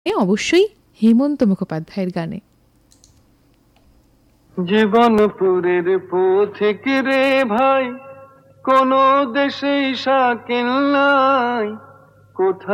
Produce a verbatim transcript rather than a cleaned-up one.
অবশ্যই হেমন্ত মুখোপাধ্যায়ের গানে। জীবনপুরের পথিক রে ভাই, কোন দেশেই শাকিল নাই, কোথায়